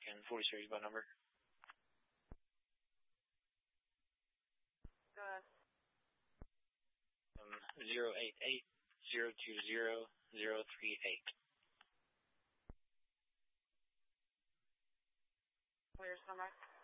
and 40 series by number. Go ahead. 088-020-038. Clear, standby.